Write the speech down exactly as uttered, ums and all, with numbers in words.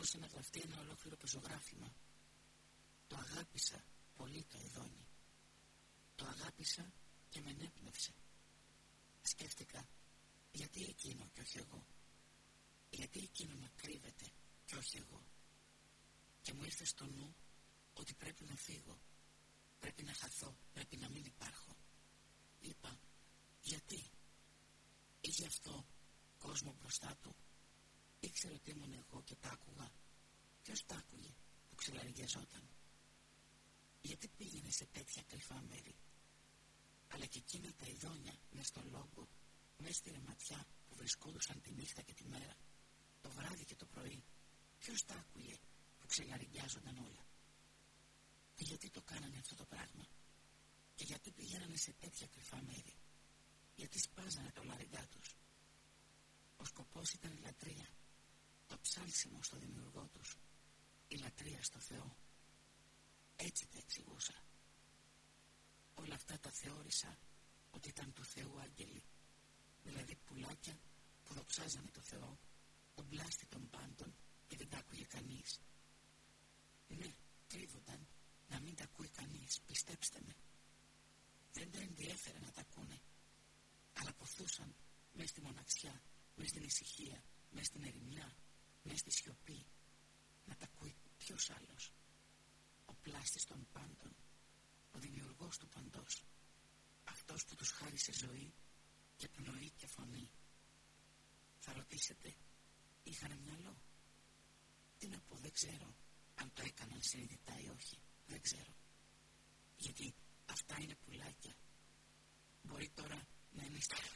μπορούσε να γραφτεί ένα ολόκληρο πεζογράφημα. Το αγάπησα πολύ το ειδόνι. Το αγάπησα και με ενέπνευσε. Σκέφτηκα, γιατί εκείνο και όχι εγώ? Γιατί εκείνο να κρύβεται και όχι εγώ? Και μου ήρθε στο νου ότι πρέπει να φύγω, πρέπει να χαθώ, πρέπει να μην υπάρχω. Είπα, γιατί? Είχε αυτό κόσμο μπροστά του? Ήξερε ότι ήμουν εγώ και τ' άκουγα? Ποιος τ' άκουγε που ξελαργιαζόταν? Γιατί πήγαινε σε τέτοια κρυφά μέρη? Αλλά και εκείνα τα ειδόνια μες στο λόγο, μες στη ρεματιά που βρισκόντουσαν τη νύχτα και τη μέρα, το βράδυ και το πρωί, ποιος τ' άκουγε που ξελαργιάζονταν όλα? Και γιατί το κάνανε αυτό το πράγμα? Και γιατί πηγαίνανε σε τέτοια κρυφά μέρη? Γιατί σπάζανε το λαριγκά τους? Ο σκοπός ήταν η λατρεία, το ψάλσιμο στο δημιουργό τους, η λατρεία στο Θεό. Έτσι τα εξηγούσα. Όλα αυτά τα θεώρησα ότι ήταν του Θεού άγγελοι, δηλαδή πουλάκια που δοξάζανε το Θεό, τον πλάστη των πάντων και δεν τα άκουγε κανείς. Ναι, κρύβονταν να μην τα ακούει κανείς, πιστέψτε με. Δεν τα ενδιέφερε να τα ακούνε, αλλά ποθούσαν μες στη μοναξιά, μες στην ησυχία, μες στην ερημιά, μες στη σιωπή, να τα ακούει ποιος άλλος? Ο πλάστης των πάντων, ο δημιουργός του παντός, αυτός που τους χάρισε ζωή και πνοή και φωνή. Θα ρωτήσετε, είχανε μυαλό? Τι να πω, δεν ξέρω αν το έκαναν συνειδητά ή όχι, δεν ξέρω. Γιατί αυτά είναι πουλάκια. Μπορεί τώρα να είναι